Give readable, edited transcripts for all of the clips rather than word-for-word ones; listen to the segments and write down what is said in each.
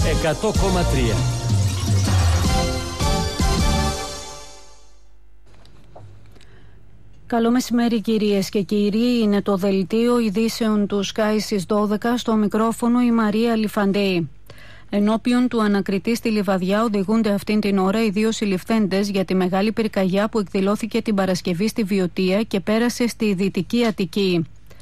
100,3. Καλό μεσημέρι κυρίες και κύριοι, είναι το δελτίο ειδήσεων του Sky στις 12, στο μικρόφωνο η Μαρία Λιφαντέη. Ενώπιον του ανακριτή στη Λιβαδιά οδηγούνται αυτήν την ώρα οι δύο συλληφθέντες για τη μεγάλη πυρκαγιά που εκδηλώθηκε την Παρασκευή στη Βιωτία και πέρασε στη Δυτική Αττική.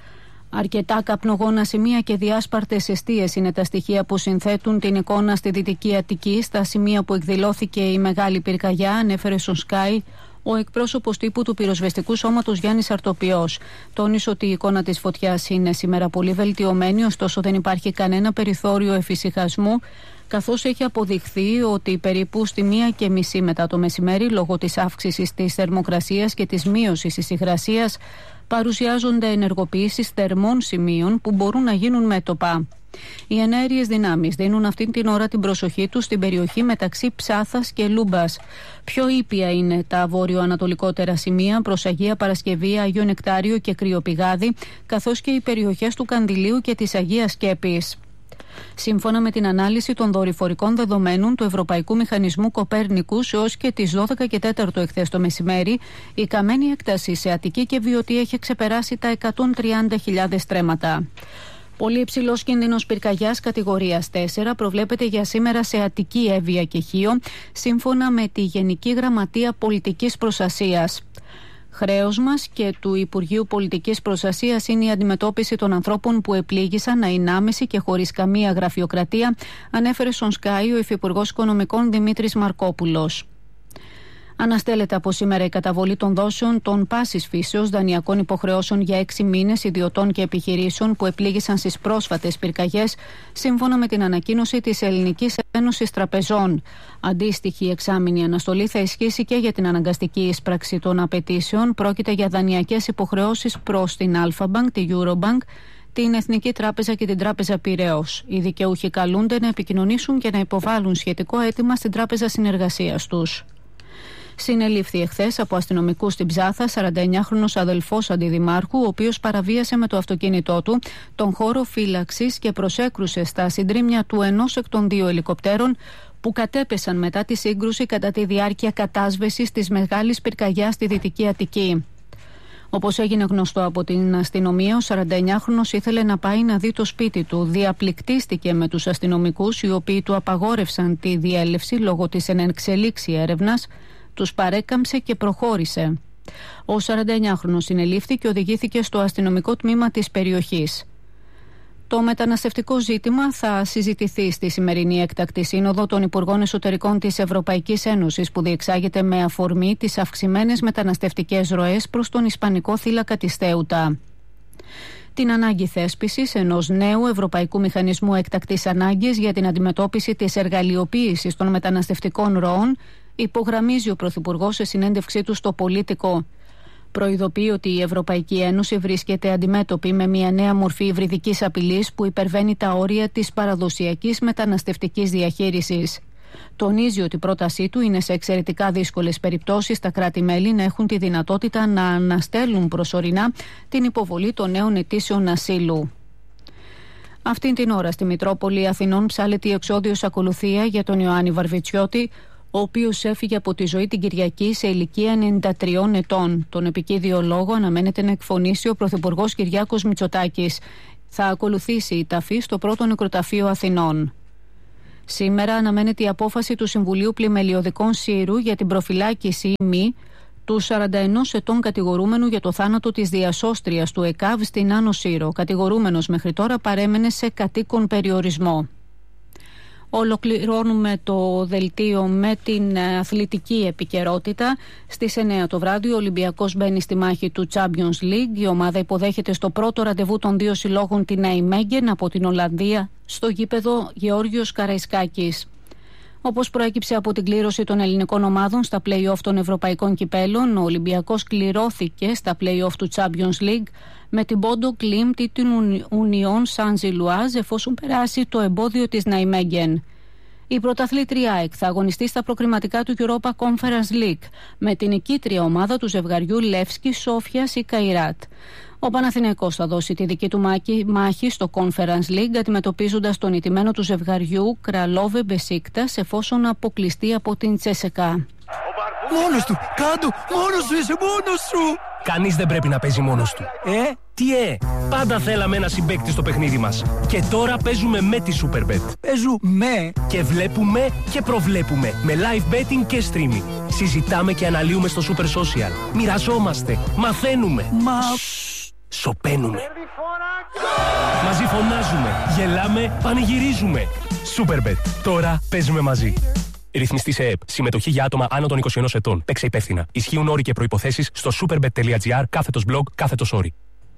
Αρκετά καπνογόνα σημεία και διάσπαρτες εστίες είναι τα στοιχεία που συνθέτουν την εικόνα στη Δυτική Αττική στα σημεία που εκδηλώθηκε η μεγάλη πυρκαγιά, ανέφερε στο Sky ο εκπρόσωπος τύπου του πυροσβεστικού σώματος Γιάννης Αρτοπιός. Τόνισε ότι η εικόνα της φωτιάς είναι σήμερα πολύ βελτιωμένη, ωστόσο δεν υπάρχει κανένα περιθώριο εφησυχασμού, καθώς έχει αποδειχθεί ότι περίπου στη 1:30 μετά το μεσημέρι, λόγω της αύξησης της θερμοκρασίας και της μείωσης της υγρασίας, παρουσιάζονται ενεργοποιήσεις θερμών σημείων που μπορούν να γίνουν μέτωπα. Οι εναέριες δυνάμεις δίνουν αυτή την ώρα την προσοχή τους στην περιοχή μεταξύ Ψάθας και Λούμπας. Πιο ήπια είναι τα βόρειο-ανατολικότερα σημεία προς Αγία Παρασκευή, Άγιο Νεκτάριο και Κρυοπηγάδι, καθώς και οι περιοχές του Καντιλίου και της Αγίας Σκέπης. Σύμφωνα με την ανάλυση των δορυφορικών δεδομένων του Ευρωπαϊκού Μηχανισμού Κοπέρνικους, έως και τις 12 και 4 εχθές το μεσημέρι, η καμένη έκταση σε Αττική και Βιωτή έχει ξεπεράσει τα 130.000 στρέμματα. Πολύ υψηλός κίνδυνος πυρκαγιάς κατηγορίας 4 προβλέπεται για σήμερα σε Αττική, Εύβοια και Χίο, σύμφωνα με τη Γενική Γραμματεία Πολιτικής Προστασίας. Χρέος μας και του Υπουργείου Πολιτικής Προστασίας είναι η αντιμετώπιση των ανθρώπων που επλήγησαν να είναι άμεση και χωρίς καμία γραφειοκρατία, ανέφερε στον Sky ο Υφυπουργός Οικονομικών Δημήτρης Μαρκόπουλος. Αναστέλλεται από σήμερα η καταβολή των δόσεων των πάσης φύσεως δανειακών υποχρεώσεων για 6 μήνες ιδιωτών και επιχειρήσεων που επλήγησαν στις πρόσφατες πυρκαγιές, σύμφωνα με την ανακοίνωση της Ελληνικής Ένωσης Τραπεζών. Αντίστοιχη εξάμηνη αναστολή θα ισχύσει και για την αναγκαστική εισπράξη των απαιτήσεων. Πρόκειται για δανειακές υποχρεώσεις προς την Alpha-Bank, τη Eurobank, την Εθνική Τράπεζα και την Τράπεζα Πειραιώς. Οι δικαιούχοι καλούνται να επικοινωνήσουν και να υποβάλουν σχετικό αίτημα στην Τράπεζα Συνεργασίας τους. Συνελήφθη εχθές από αστυνομικούς στην Ψάθα 49χρονος αδελφός αντιδημάρχου, ο οποίος παραβίασε με το αυτοκίνητό του τον χώρο φύλαξης και προσέκρουσε στα συντρίμμια του ενός εκ των 2 ελικοπτέρων που κατέπεσαν μετά τη σύγκρουση κατά τη διάρκεια κατάσβεσης της μεγάλης πυρκαγιάς στη Δυτική Αττική. Όπως έγινε γνωστό από την αστυνομία, ο 49χρονος ήθελε να πάει να δει το σπίτι του. Διαπληκτίστηκε με τους αστυνομικούς, οι οποίοι του απαγόρευσαν τη διέλευση λόγω της ενεξελίξη έρευνας. Τους παρέκαμψε και προχώρησε. Ο 49χρονος συνελήφθη και οδηγήθηκε στο αστυνομικό τμήμα της περιοχής. Το μεταναστευτικό ζήτημα θα συζητηθεί στη σημερινή έκτακτη σύνοδο των Υπουργών Εσωτερικών της Ευρωπαϊκής Ένωσης, που διεξάγεται με αφορμή τις αυξημένες μεταναστευτικές ροές προς τον Ισπανικό θύλακα της Θέουτα. Την ανάγκη θέσπισης ενός νέου Ευρωπαϊκού Μηχανισμού Έκτακτης Ανάγκης για την αντιμετώπιση της εργαλειοποίησης των μεταναστευτικών ροών υπογραμμίζει ο Πρωθυπουργός σε συνέντευξή του στο Πολίτικο. Προειδοποιεί ότι η Ευρωπαϊκή Ένωση βρίσκεται αντιμέτωπη με μια νέα μορφή υβριδικής απειλής που υπερβαίνει τα όρια της παραδοσιακής μεταναστευτικής διαχείρισης. Τονίζει ότι η πρότασή του είναι σε εξαιρετικά δύσκολες περιπτώσεις τα κράτη-μέλη να έχουν τη δυνατότητα να αναστέλουν προσωρινά την υποβολή των νέων αιτήσεων ασύλου. Αυτήν την ώρα στη Μητρόπολη Αθηνών ψάλεται η εξόδιος ακολουθία για τον Ιωάννη Βαρβιτσιώτη, ο οποίος έφυγε από τη ζωή την Κυριακή σε ηλικία 93 ετών. Τον επικίδιο λόγο αναμένεται να εκφωνήσει ο Πρωθυπουργός Κυριάκος Μητσοτάκης. Θα ακολουθήσει η ταφή στο πρώτο νεκροταφείο Αθηνών. Σήμερα αναμένεται η απόφαση του Συμβουλίου Πλημελιωδικών Σύρου για την προφυλάκηση του 41 ετών κατηγορούμενου για το θάνατο της διασώστριας του ΕΚΑΒ στην Άνω Σύρο. Ο κατηγορούμενος μέχρι τώρα παρέμενε σε κατοίκον περιορισμό. Ολοκληρώνουμε το δελτίο με την αθλητική επικαιρότητα. Στις 9 το βράδυ ο Ολυμπιακός μπαίνει στη μάχη του Champions League. Η ομάδα υποδέχεται στο πρώτο ραντεβού των 2 συλλόγων την Ναϊμέγγεν από την Ολλανδία στο γήπεδο Γεώργιος Καραϊσκάκης. Όπως προέκυψε από την κλήρωση των ελληνικών ομάδων στα play-off των Ευρωπαϊκών Κυπέλων, ο Ολυμπιακός κληρώθηκε στα play-off του Champions League με την Πόντο Κλίμπτ ή την Union Saint-Gilloise, εφόσον περάσει το εμπόδιο της Ναϊμέγγεν. Η πρωταθλήτρια ΑΕΚ θα αγωνιστεί στα προκριματικά του Europa Conference League με την νικήτρια ομάδα του ζευγαριού Λεύσκη Σόφιας ή Καϊράτ. Ο Παναθηναϊκός θα δώσει τη δική του μάχη στο Conference League αντιμετωπίζοντας τον ηττημένο του ζευγαριού Κραλόβε Μπεσίκτας εφόσον αποκλειστεί από την Τσέσεκα. Μόνος του! Κάντο! Μόνος σου είσαι! Μόνος σου! Κανείς δεν πρέπει να παίζει μόνος του. Τι πάντα θέλαμε ένα συμπαίκτη στο παιχνίδι μας. Και τώρα παίζουμε με τη Superbet. Παίζουμε! Και βλέπουμε και προβλέπουμε με live betting και streaming. Συζητάμε και αναλύουμε στο Super Social. Μοιραζόμαστε, μαθαίνουμε. Σωπαίνουμε. Μαζί φωνάζουμε, γελάμε, πανηγυρίζουμε. Superbet. Τώρα παίζουμε μαζί. Ρυθμιστή σε ΕΕΠ. Συμμετοχή για άτομα άνω των 21 ετών. Παίξε υπεύθυνα. Ισχύουν όροι και προϋποθέσεις στο superbet.gr/blog/όροι.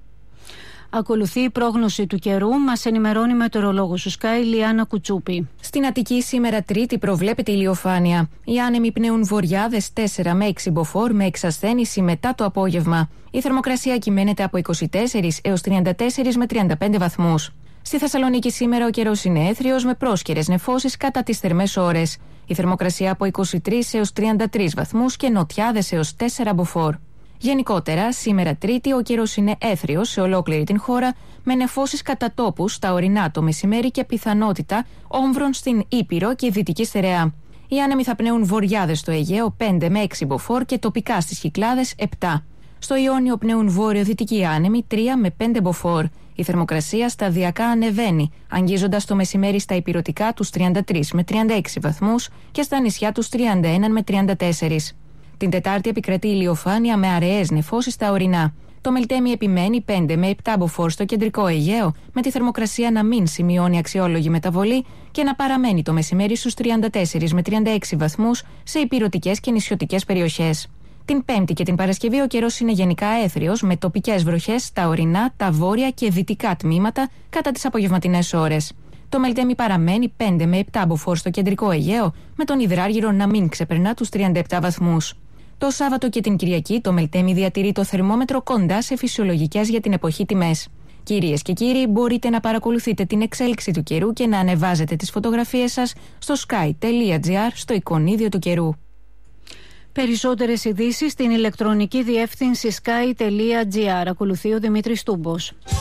Ακολουθεί η πρόγνωση του καιρού, μας ενημερώνει η μετεωρολόγος του Sky Λιάννα Κουτσούπη. Στην Αττική σήμερα Τρίτη προβλέπεται ηλιοφάνεια. Οι άνεμοι πνέουν βορειάδες 4 με 6 μποφόρ με εξασθένηση μετά το απόγευμα. Η θερμοκρασία κυμαίνεται από 24 έως 34 με 35 βαθμούς. Στη Θεσσαλονίκη σήμερα ο καιρός είναι έθριος με πρόσκαιρες νεφώσεις κατά τις θερμές ώρες. Η θερμοκρασία από 23 έως 33 βαθμούς και νοτιάδες έως 4 μποφόρ. Γενικότερα, σήμερα Τρίτη ο καιρός είναι έθριος σε ολόκληρη την χώρα, με νεφώσεις κατά τόπους στα ορεινά το μεσημέρι και πιθανότητα όμβρων στην Ήπειρο και Δυτική Στερεά. Οι άνεμοι θα πνέουν βορειάδες στο Αιγαίο 5 με 6 μποφόρ και τοπικά στις Κυκλάδες 7. Στο Ιόνιο πνέουν βόρειο-δυτικοί άνεμοι 3 με 5 μποφόρ. Η θερμοκρασία σταδιακά ανεβαίνει, αγγίζοντας το μεσημέρι στα ηπειρωτικά τους 33 με 36 βαθμούς και στα νησιά τους 31 με 34. Την Τετάρτη επικρατεί ηλιοφάνεια με αραιές νεφώσεις στα ορεινά. Το Μελτέμι επιμένει 5 με 7 μποφόρ στο κεντρικό Αιγαίο, με τη θερμοκρασία να μην σημειώνει αξιόλογη μεταβολή και να παραμένει το μεσημέρι στους 34 με 36 βαθμούς σε ηπειρωτικές και νησιωτικές περιοχές. Την Πέμπτη και την Παρασκευή ο καιρός είναι γενικά έθριος, με τοπικές βροχές στα ορεινά, τα βόρεια και δυτικά τμήματα κατά τις απογευματινές ώρες. Το Μελτέμι παραμένει 5 με 7 μποφόρ στο κεντρικό Αιγαίο, με τον υδράργυρο να μην ξεπερνά τους 37 βαθμούς. Το Σάββατο και την Κυριακή το Μελτέμι διατηρεί το θερμόμετρο κοντά σε φυσιολογικές για την εποχή τιμές. Κυρίες και κύριοι, μπορείτε να παρακολουθείτε την εξέλιξη του καιρού και να ανεβάζετε τις φωτογραφίες σας στο sky.gr στο εικονίδιο του καιρού. Περισσότερες ειδήσεις στην ηλεκτρονική διεύθυνση sky.gr. Ακολουθεί ο Δημήτρης Τούμπος.